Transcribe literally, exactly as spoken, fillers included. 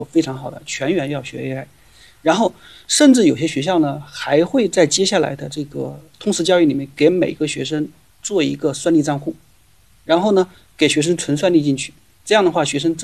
非常好的全员要学 A I， 然后甚至有些学校呢还会在接下来的这个通识教育里面给每个学生做一个算力账户，然后呢给学生存算力进去，这样的话学生